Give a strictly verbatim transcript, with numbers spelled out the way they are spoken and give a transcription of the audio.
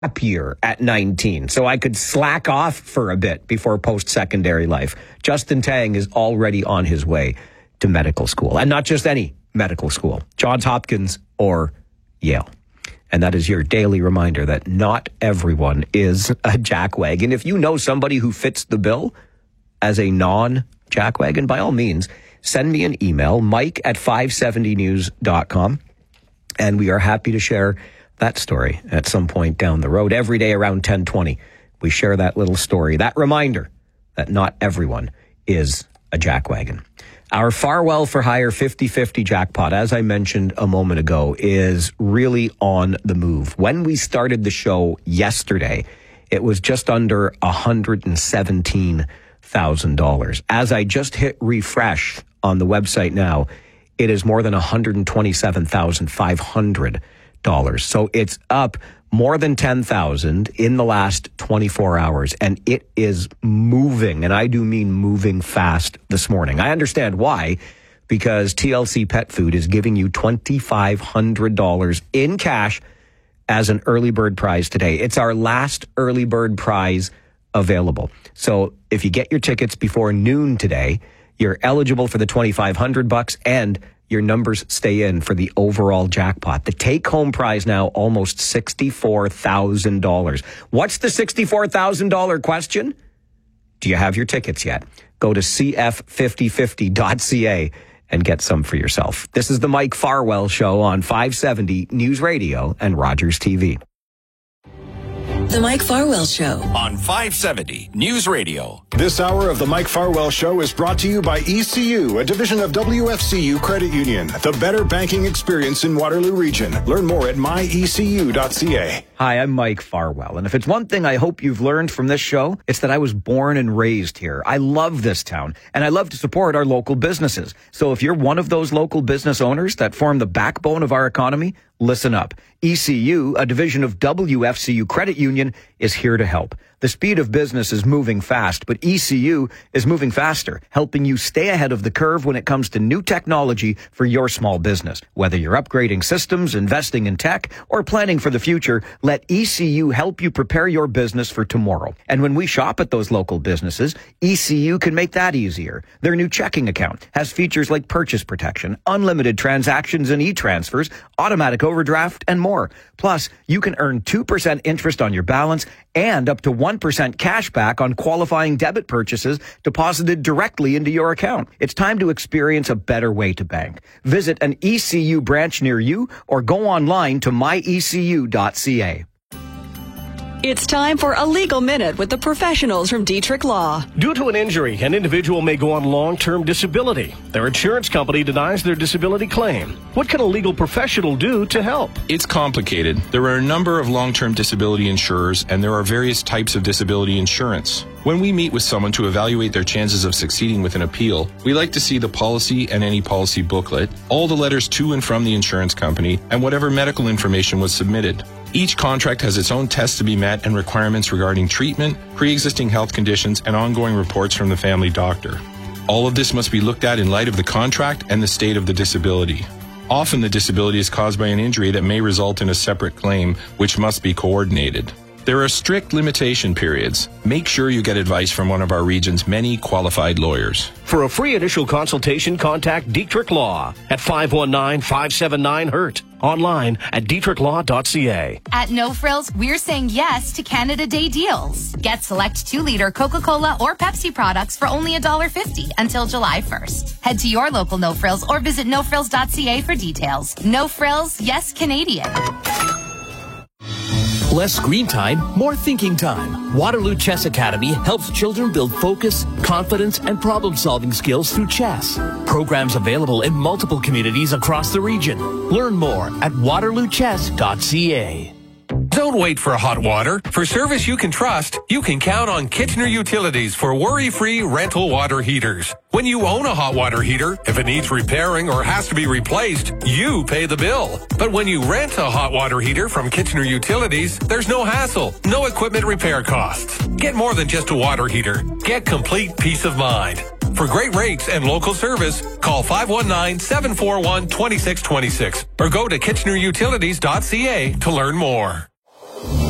gap year at nineteen, so I could slack off for a bit before post-secondary life. Justin Tang is already on his way to medical school, and not just any medical school, Johns Hopkins or Yale. And that is your daily reminder that not everyone is a jackwagon. If you know somebody who fits the bill as a non-jackwagon, by all means, send me an email, mike at five seventy news dot com, and we are happy to share that story at some point down the road. Every day around ten twenty, we share that little story, that reminder that not everyone is a jackwagon. Our Farwell for Hire fifty-fifty jackpot, as I mentioned a moment ago, is really on the move. When we started the show yesterday, it was just under one hundred seventeen thousand dollars. As I just hit refresh on the website now, it is more than one hundred twenty-seven thousand five hundred dollars. So it's up more than ten thousand in the last twenty-four hours, and it is moving, and I do mean moving fast this morning. I understand why, because T L C Pet Food is giving you twenty-five hundred dollars in cash as an early bird prize today. It's our last early bird prize available. So if you get your tickets before noon today, you're eligible for the twenty-five hundred bucks, and your numbers stay in for the overall jackpot. The take-home prize now almost sixty-four thousand dollars. What's the sixty-four thousand dollars question? Do you have your tickets yet? Go to c f fifty fifty dot c a and get some for yourself. This is the Mike Farwell Show on five seventy News Radio and Rogers T V. The Mike Farwell Show on five seventy News Radio. This hour of the Mike Farwell Show is brought to you by E C U, a division of W F C U Credit Union, the better banking experience in Waterloo Region. Learn more at my e c u dot c a. Hi, I'm Mike Farwell, and if it's one thing I hope you've learned from this show, it's that I was born and raised here. I love this town, and I love to support our local businesses. So if you're one of those local business owners that form the backbone of our economy, listen up. E C U, a division of W F C U Credit Union, is here to help. The speed of business is moving fast, but E C U is moving faster, helping you stay ahead of the curve when it comes to new technology for your small business. Whether you're upgrading systems, investing in tech, or planning for the future, let E C U help you prepare your business for tomorrow. And when we shop at those local businesses, E C U can make that easier. Their new checking account has features like purchase protection, unlimited transactions and e-transfers, automatic overdraft, and more. Plus, you can earn two percent interest on your balance and up to one percent cash back on qualifying debit purchases deposited directly into your account. It's time to experience a better way to bank. Visit an E C U branch near you or go online to my e c u dot c a. It's time for a legal minute with the professionals from Dietrich Law. Due to an injury, an individual may go on long-term disability. Their insurance company denies their disability claim. What can a legal professional do to help? It's complicated. There are a number of long-term disability insurers, and there are various types of disability insurance. When we meet with someone to evaluate their chances of succeeding with an appeal, we like to see the policy and any policy booklet, all the letters to and from the insurance company, and whatever medical information was submitted. Each contract has its own tests to be met and requirements regarding treatment, pre-existing health conditions, and ongoing reports from the family doctor. All of this must be looked at in light of the contract and the state of the disability. Often the disability is caused by an injury that may result in a separate claim, which must be coordinated. There are strict limitation periods. Make sure you get advice from one of our region's many qualified lawyers. For a free initial consultation, contact Dietrich Law at five one nine, five seven nine, H U R T. Online at dietrich law dot c a. At No Frills, we're saying yes to Canada Day deals. Get select two-liter Coca-Cola or Pepsi products for only one dollar fifty until July first. Head to your local No Frills or visit no frills dot c a for details. No Frills, yes Canadian. Less screen time, more thinking time. Waterloo Chess Academy helps children build focus, confidence, and problem-solving skills through chess. Programs available in multiple communities across the region. Learn more at waterloo chess dot c a. Don't wait for hot water. For service you can trust, you can count on Kitchener Utilities for worry-free rental water heaters. When you own a hot water heater, if it needs repairing or has to be replaced, you pay the bill. But when you rent a hot water heater from Kitchener Utilities, there's no hassle, no equipment repair costs. Get more than just a water heater. Get complete peace of mind. For great rates and local service, call five one nine, seven four one, two six two six or go to kitchener utilities dot c a to learn more.